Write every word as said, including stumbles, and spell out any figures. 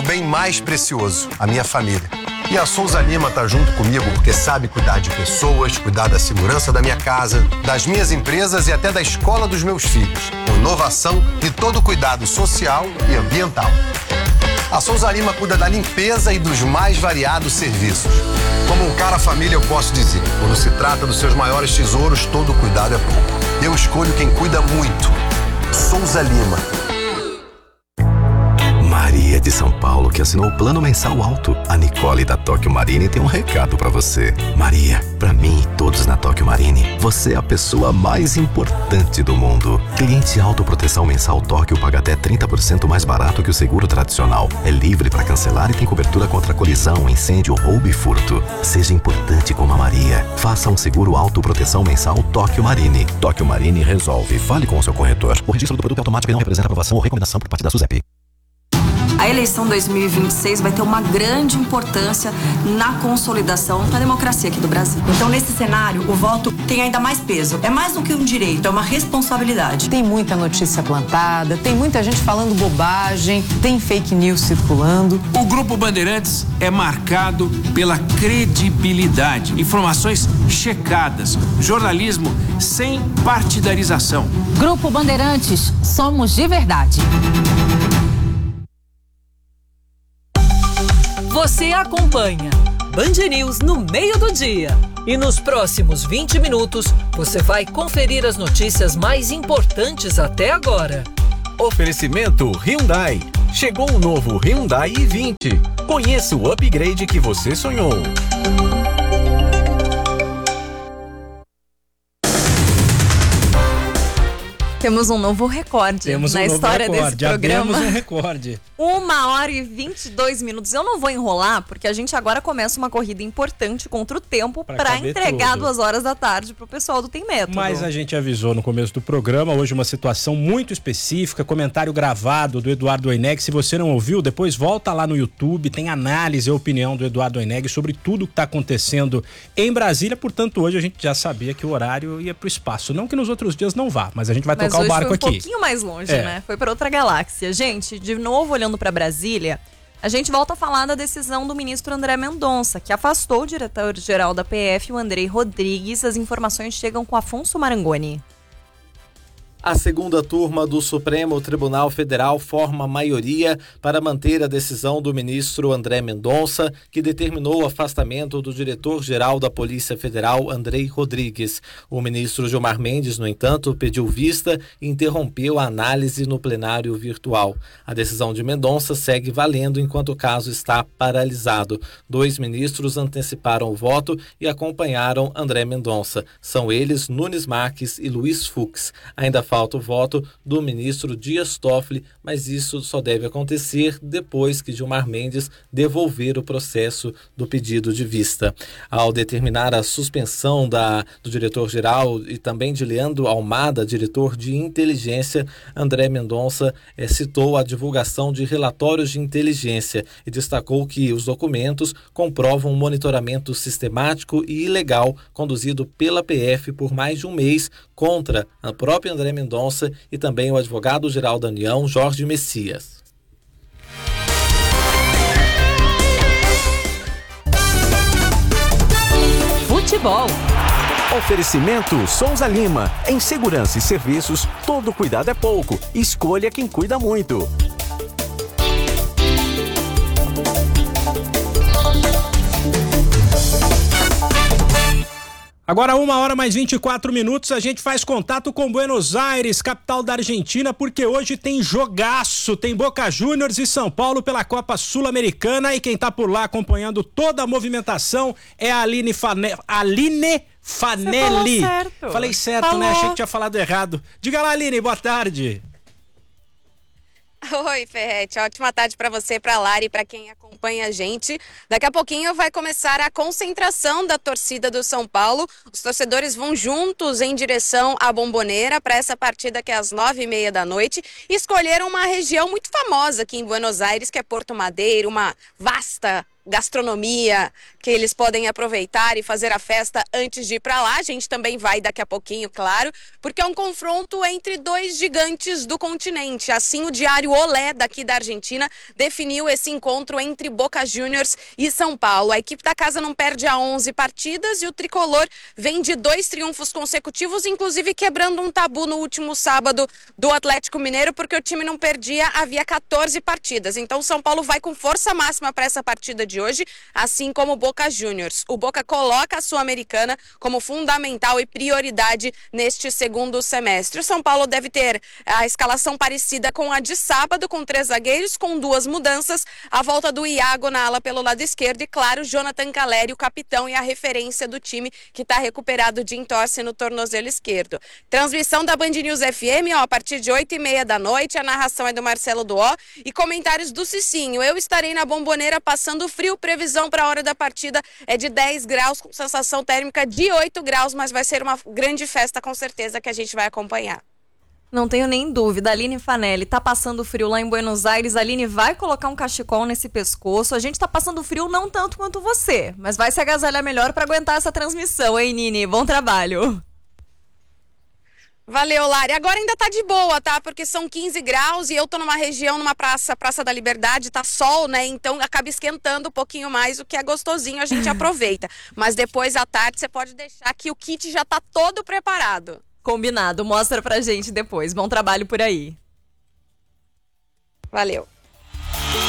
meu bem mais precioso, a minha família. E a Souza Lima tá junto comigo porque sabe cuidar de pessoas, cuidar da segurança da minha casa, das minhas empresas e até da escola dos meus filhos. Com inovação e todo cuidado social e ambiental. A Souza Lima cuida da limpeza e dos mais variados serviços. Como um cara família, eu posso dizer, quando se trata dos seus maiores tesouros, todo cuidado é pouco. Eu escolho quem cuida muito. Souza Lima. Maria de São Paulo, que assinou o plano mensal alto. A Nicole da Tóquio Marine tem um recado pra você. Maria, pra mim e todos na Tóquio Marine, você é a pessoa mais importante do mundo. Cliente autoproteção mensal Tóquio paga até trinta por cento mais barato que o seguro tradicional. É livre pra cancelar e tem cobertura contra colisão, incêndio, roubo e furto. Seja importante como a Maria. Faça um seguro autoproteção mensal Tóquio Marine. Tóquio Marine resolve. Fale com o seu corretor. O registro do produto é automático e não representa aprovação ou recomendação por parte da SUSEP. A eleição dois mil e vinte e seis vai ter uma grande importância na consolidação da democracia aqui do Brasil. Então, nesse cenário, o voto tem ainda mais peso. É mais do que um direito, é uma responsabilidade. Tem muita notícia plantada, tem muita gente falando bobagem, tem fake news circulando. O Grupo Bandeirantes é marcado pela credibilidade, informações checadas, jornalismo sem partidarização. Grupo Bandeirantes, somos de verdade. Você acompanha Band News no meio do dia. E nos próximos vinte minutos, você vai conferir as notícias mais importantes até agora. Oferecimento Hyundai. Chegou o novo Hyundai i vinte. Conheça o upgrade que você sonhou. Temos um novo recorde Temos um na novo história recorde. desse programa. Abrimos um recorde. Uma hora e vinte e dois minutos. Eu não vou enrolar, porque a gente agora começa uma corrida importante contra o tempo para entregar tudo. duas horas da tarde pro pessoal do Tem Método. Mas a gente avisou no começo do programa, hoje uma situação muito específica, comentário gravado do Eduardo Oineg. Se você não ouviu, depois volta lá no YouTube, tem análise e opinião do Eduardo Oineg sobre tudo que está acontecendo em Brasília. Portanto, hoje a gente já sabia que o horário ia pro espaço. Não que nos outros dias não vá, mas a gente vai mas tocar o barco foi um aqui. Um pouquinho mais longe, é. né? Foi para outra galáxia. Gente, de novo olhando para Brasília, a gente volta a falar da decisão do ministro André Mendonça, que afastou o diretor-geral da P F, o Andrei Rodrigues. As informações chegam com Afonso Marangoni. A segunda turma do Supremo Tribunal Federal forma maioria para manter a decisão do ministro André Mendonça, que determinou o afastamento do diretor-geral da Polícia Federal, Andrei Rodrigues. O ministro Gilmar Mendes, no entanto, pediu vista e interrompeu a análise no plenário virtual. A decisão de Mendonça segue valendo enquanto o caso está paralisado. Dois ministros anteciparam o voto e acompanharam André Mendonça. São eles Nunes Marques e Luiz Fux. Ainda falta o voto do ministro Dias Toffoli, mas isso só deve acontecer depois que Gilmar Mendes devolver o processo do pedido de vista. Ao determinar a suspensão da, do diretor-geral e também de Leandro Almada, diretor de inteligência, André Mendonça eh, citou a divulgação de relatórios de inteligência e destacou que os documentos comprovam um monitoramento sistemático e ilegal conduzido pela P F por mais de um mês contra a própria André Mendonça e também o advogado-geral da União, Jorge Messias. Futebol. Oferecimento Souza Lima. Em segurança e serviços, todo cuidado é pouco. Escolha quem cuida muito. Agora, uma hora mais vinte e quatro minutos, a gente faz contato com Buenos Aires, capital da Argentina, porque hoje tem jogaço, tem Boca Juniors e São Paulo pela Copa Sul-Americana, e quem tá por lá acompanhando toda a movimentação é a Aline Fane... Aline Fanelli. Você falou certo. Falei certo, falou. né? Achei que tinha falado errado. Diga lá, Aline, boa tarde. Oi, Ferretti. Ótima tarde para você, para a Lari e para quem acompanha a gente. Daqui a pouquinho vai começar a concentração da torcida do São Paulo. Os torcedores vão juntos em direção à Bombonera para essa partida que é às nove e meia da noite. E escolheram uma região muito famosa aqui em Buenos Aires, que é Porto Madeiro, uma vasta gastronomia que eles podem aproveitar e fazer a festa antes de ir para lá. A gente também vai daqui a pouquinho, claro, porque é um confronto entre dois gigantes do continente. Assim, o diário Olé, daqui da Argentina, definiu esse encontro entre Boca Juniors e São Paulo. A equipe da casa não perde há onze partidas e o tricolor vem de dois triunfos consecutivos, inclusive quebrando um tabu no último sábado do Atlético Mineiro, porque o time não perdia havia quatorze partidas. Então, o São Paulo vai com força máxima para essa partida de hoje, assim como o Boca Juniors. O Boca coloca a Sul-Americana como fundamental e prioridade neste segundo semestre. O São Paulo deve ter a escalação parecida com a de sábado, com três zagueiros, com duas mudanças, a volta do Iago na ala pelo lado esquerdo e, claro, Jonathan Calleri, o capitão e a referência do time, que está recuperado de entorse no tornozelo esquerdo. Transmissão da Band News F M, ó, a partir de oito e meia da noite, a narração é do Marcelo Duó e comentários do Cicinho. Eu estarei na Bomboneira passando frio, previsão para a hora da partida é de dez graus, com sensação térmica de oito graus, mas vai ser uma grande festa com certeza que a gente vai acompanhar. Não tenho nem dúvida, Aline Fanelli tá passando frio lá em Buenos Aires, a Aline vai colocar um cachecol nesse pescoço, a gente tá passando frio não tanto quanto você, mas vai se agasalhar melhor para aguentar essa transmissão, hein, Nini? Bom trabalho! Valeu, Lari. Agora ainda tá de boa, tá? Porque são quinze graus e eu tô numa região, numa praça, Praça da Liberdade, tá sol, né? Então acaba esquentando um pouquinho mais, o que é gostosinho, a gente aproveita. Mas depois à tarde você pode deixar que o kit já tá todo preparado. Combinado, mostra pra gente depois. Bom trabalho por aí. Valeu.